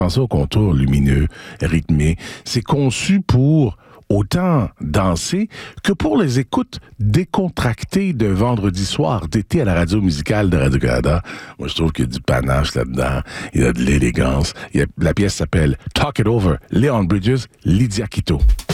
Pensez au contour lumineux, rythmé. C'est conçu pour autant danser que pour les écoutes décontractées de vendredi soir d'été à la radio musicale de Radio-Canada. Moi, je trouve qu'il y a du panache là-dedans. Il y a de l'élégance. La pièce s'appelle Talk It Over. Leon Bridges, Lydia Quito.